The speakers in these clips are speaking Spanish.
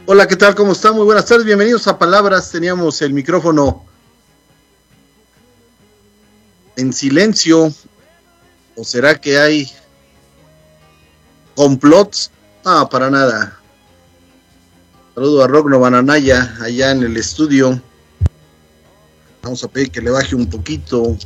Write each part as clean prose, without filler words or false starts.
Hola, ¿qué tal? ¿Cómo está? Muy buenas tardes, bienvenidos a Palabras. Teníamos el micrófono en silencio, ¿o será que hay complots? No, para nada. Saludo a Rogno Bananaya, allá en el estudio. Vamos a pedir que le baje un poquito.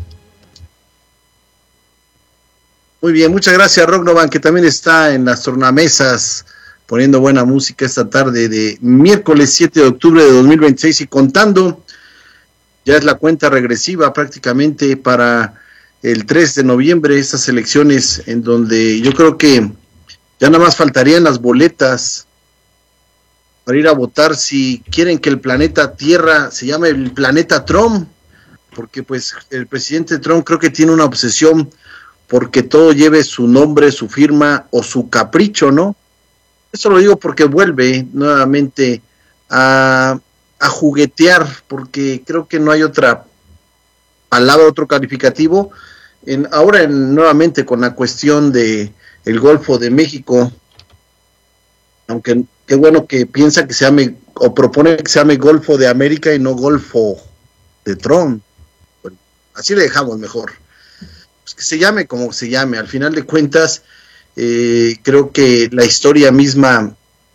Muy bien, muchas gracias Rognovan, que también está en las tornamesas poniendo buena música esta tarde de miércoles 7 de octubre de 2026 y contando. Ya es la cuenta regresiva prácticamente para el 3 de noviembre, estas elecciones en donde yo creo que ya nada más faltarían las boletas para ir a votar si quieren que el planeta Tierra se llame el planeta Trump, porque pues el presidente Trump creo que tiene una obsesión porque todo lleve su nombre, su firma o su capricho, ¿no? Eso lo digo porque vuelve nuevamente a juguetear, porque creo que no hay otra palabra, otro calificativo. Ahora nuevamente con la cuestión de el Golfo de México, aunque qué bueno que piensa que se llame, o propone que se llame Golfo de América y no Golfo de Trump. Bueno, así le dejamos mejor. Pues que se llame como se llame, al final de cuentas, creo que la historia misma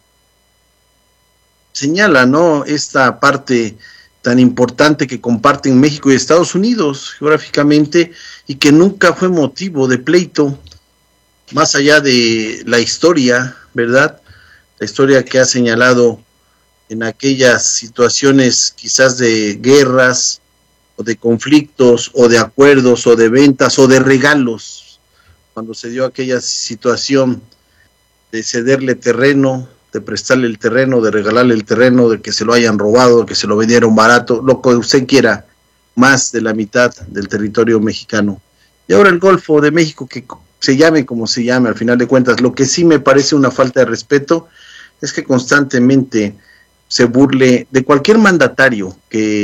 señala, ¿no?, esta parte tan importante que comparten México y Estados Unidos geográficamente y que nunca fue motivo de pleito, más allá de la historia, ¿verdad? La historia que ha señalado en aquellas situaciones quizás de guerras o de conflictos o de acuerdos o de ventas o de regalos, cuando se dio aquella situación de cederle terreno, de prestarle el terreno, de regalarle el terreno, de que se lo hayan robado, de que se lo vendieron barato, lo que usted quiera, más de la mitad del territorio mexicano. Y ahora el Golfo de México, que se llame como se llame, al final de cuentas, lo que sí me parece una falta de respeto es que constantemente se burle de cualquier mandatario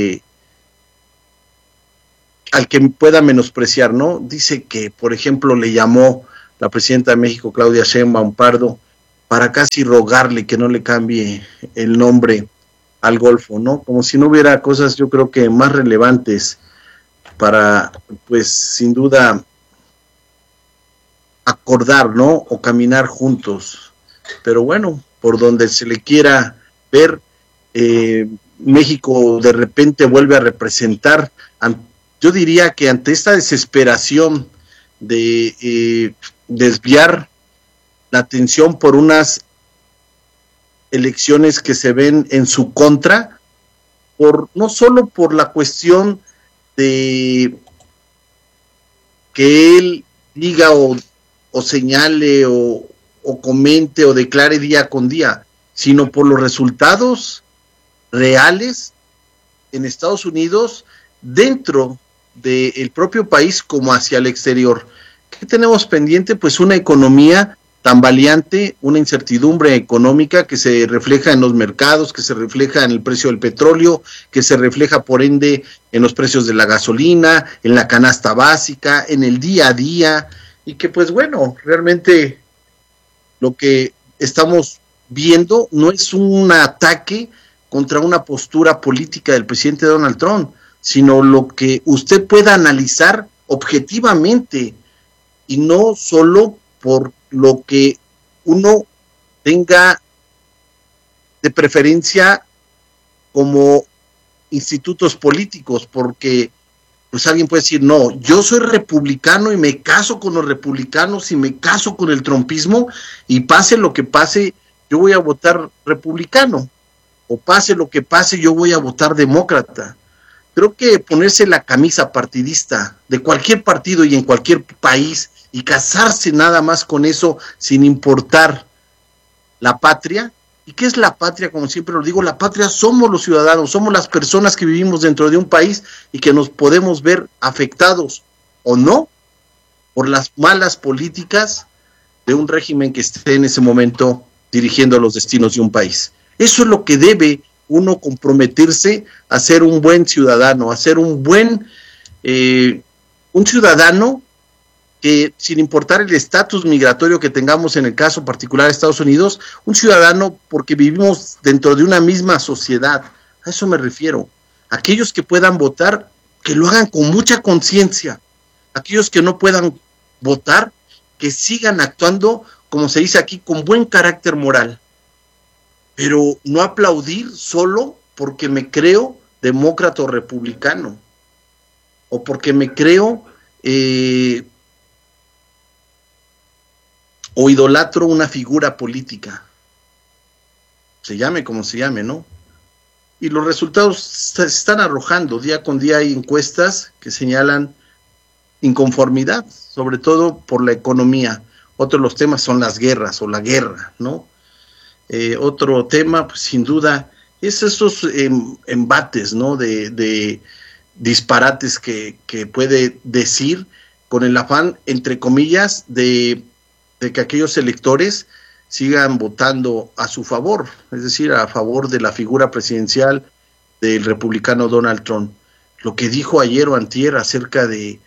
al que pueda menospreciar, ¿no? Dice que, por ejemplo, le llamó la presidenta de México, Claudia Sheinbaum Pardo, para casi rogarle que no le cambie el nombre al Golfo, ¿no? Como si no hubiera cosas, yo creo que más relevantes para, pues, sin duda, acordar, ¿no? O caminar juntos. Pero bueno, por donde se le quiera ver, México de repente vuelve a representar, yo diría que ante esta desesperación de desviar la atención por unas elecciones que se ven en su contra, no solo por la cuestión de que él diga o señale o comente o declare día con día, sino por los resultados reales en Estados Unidos, dentro del propio país como hacia el exterior. ¿Qué tenemos pendiente? Pues una economía tambaleante, una incertidumbre económica que se refleja en los mercados, que se refleja en el precio del petróleo, que se refleja por ende en los precios de la gasolina, en la canasta básica, en el día a día, y que pues bueno, realmente lo que estamos viendo no es un ataque contra una postura política del presidente Donald Trump, sino lo que usted pueda analizar objetivamente y no solo por lo que uno tenga de preferencia como institutos políticos, porque pues alguien puede decir, no, yo soy republicano y me caso con los republicanos y me caso con el trumpismo y pase lo que pase, yo voy a votar republicano, o pase lo que pase, yo voy a votar demócrata. Creo que ponerse la camisa partidista de cualquier partido y en cualquier país y casarse nada más con eso sin importar la patria. ¿Y qué es la patria? Como siempre lo digo, la patria somos los ciudadanos, somos las personas que vivimos dentro de un país y que nos podemos ver afectados o no por las malas políticas de un régimen que esté en ese momento dirigiendo los destinos de un país. Eso es lo que debe uno comprometerse a ser un buen ciudadano, a ser un buen un ciudadano que sin importar el estatus migratorio que tengamos en el caso particular de Estados Unidos, un ciudadano, porque vivimos dentro de una misma sociedad, a eso me refiero. Aquellos que puedan votar, que lo hagan con mucha conciencia. Aquellos que no puedan votar, que sigan actuando, como se dice aquí, con buen carácter moral. Pero no aplaudir solo porque me creo demócrata o republicano, o porque me creo o idolatro una figura política, se llame como se llame, ¿no? Y los resultados se están arrojando, día con día hay encuestas que señalan inconformidad, sobre todo por la economía. Otro de los temas son las guerras o la guerra, ¿no? Otro tema, pues, sin duda, es esos embates, ¿no? De disparates que puede decir con el afán, entre comillas, de que aquellos electores sigan votando a su favor, es decir, a favor de la figura presidencial del republicano Donald Trump. Lo que dijo ayer o antier acerca de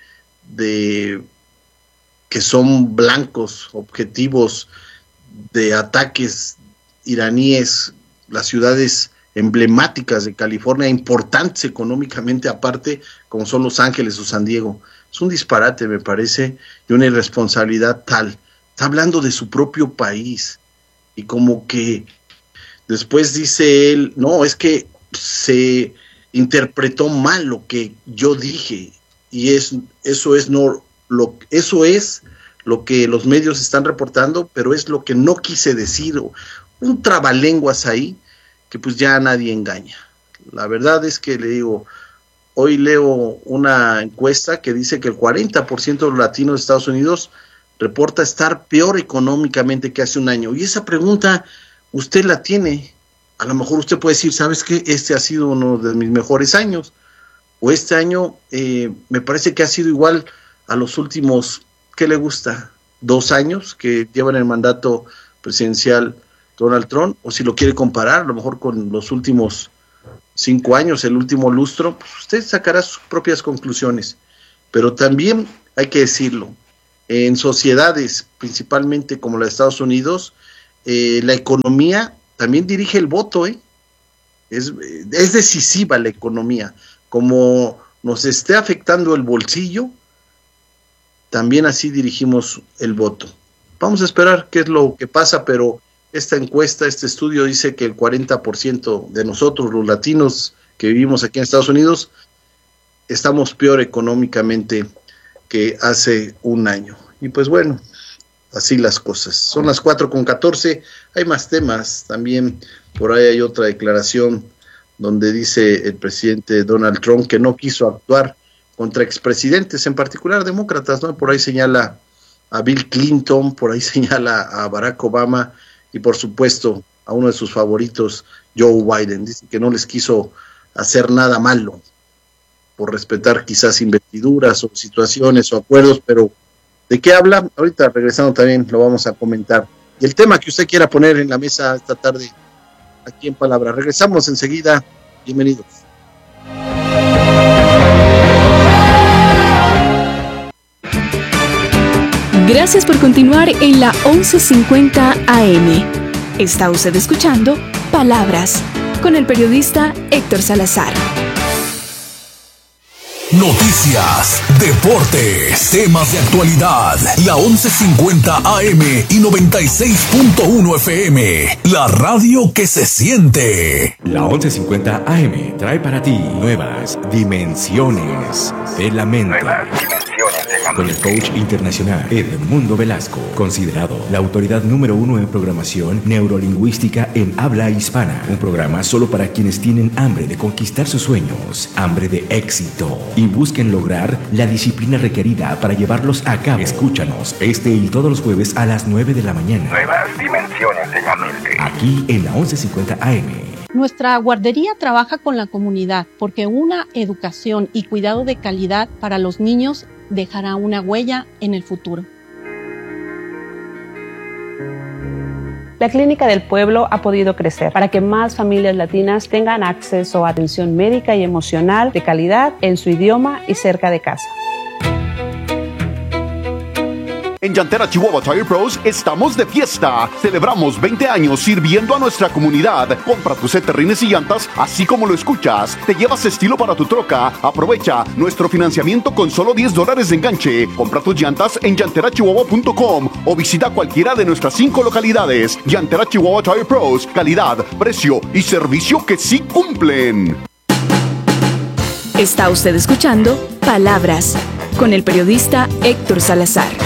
que son blancos objetivos de ataques iraníes, las ciudades emblemáticas de California, importantes económicamente aparte, como son Los Ángeles o San Diego. Es un disparate, me parece, y una irresponsabilidad tal. Está hablando de su propio país, y como que después dice él, no, es que se interpretó mal lo que yo dije, y eso es lo que los medios están reportando, pero es lo que no quise decir, un trabalenguas ahí, que pues ya nadie engaña. La verdad es que le digo, hoy leo una encuesta que dice que el 40% de los latinos de Estados Unidos reporta estar peor económicamente que hace un año. Y esa pregunta usted la tiene. A lo mejor usted puede decir, ¿sabes qué? Este ha sido uno de mis mejores años. O este año me parece que ha sido igual a los últimos, ¿qué le gusta? 2 años que llevan el mandato presidencial Donald Trump. O si lo quiere comparar, a lo mejor con los últimos 5 años, el último lustro, pues usted sacará sus propias conclusiones. Pero también hay que decirlo, en sociedades, principalmente como la de Estados Unidos, la economía también dirige el voto, es decisiva la economía. Como nos esté afectando el bolsillo, también así dirigimos el voto. Vamos a esperar qué es lo que pasa, pero esta encuesta, este estudio dice que el 40% de nosotros, los latinos que vivimos aquí en Estados Unidos, estamos peor económicamente que hace un año. Y pues bueno, así las cosas. Son las 4:14, hay más temas también. Por ahí hay otra declaración donde dice el presidente Donald Trump que no quiso actuar contra expresidentes, en particular demócratas, ¿no? Por ahí señala a Bill Clinton, por ahí señala a Barack Obama y por supuesto a uno de sus favoritos, Joe Biden. Dice que no les quiso hacer nada malo por respetar quizás investiduras o situaciones o acuerdos, pero ¿de qué habla? Ahorita regresando también lo vamos a comentar. Y el tema que usted quiera poner en la mesa esta tarde, aquí en Palabra. Regresamos enseguida. Bienvenidos. Gracias por continuar en la 11:50 AM. Está usted escuchando Palabras con el periodista Héctor Salazar. Noticias, deportes, temas de actualidad. La 11:50 AM y 96.1 FM. La radio que se siente. La 11:50 AM trae para ti nuevas dimensiones de la mente. Con el coach internacional Edmundo Velasco, considerado la autoridad número 1 en programación neurolingüística en habla hispana. Un programa solo para quienes tienen hambre de conquistar sus sueños, hambre de éxito y busquen lograr la disciplina requerida para llevarlos a cabo. Escúchanos este y todos los jueves a las 9 de la mañana. Nuevas dimensiones de la mente. Aquí en la 11:50 AM. Nuestra guardería trabaja con la comunidad porque una educación y cuidado de calidad para los niños dejará una huella en el futuro. La Clínica del Pueblo ha podido crecer para que más familias latinas tengan acceso a atención médica y emocional de calidad en su idioma y cerca de casa. En Llantera Chihuahua Tire Pros estamos de fiesta. Celebramos 20 años sirviendo a nuestra comunidad. Compra tus set de rines y llantas, así como lo escuchas. Te llevas estilo para tu troca. Aprovecha nuestro financiamiento con solo $10 de enganche. Compra tus llantas en llanterachihuahua.com o visita cualquiera de nuestras 5 localidades. Llantera Chihuahua Tire Pros. Calidad, precio y servicio que sí cumplen. Está usted escuchando Palabras con el periodista Héctor Salazar.